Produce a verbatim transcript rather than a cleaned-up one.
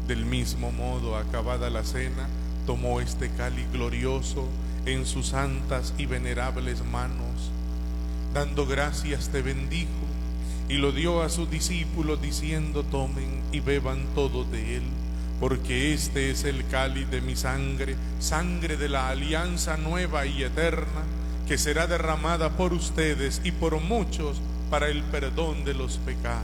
Del mismo modo, acabada la cena, tomó este cáliz glorioso en sus santas y venerables manos. Dando gracias, te bendijo y lo dio a sus discípulos, diciendo: tomen y beban todos de él, porque este es el cáliz de mi sangre, sangre de la alianza nueva y eterna, que será derramada por ustedes y por muchos para el perdón de los pecados.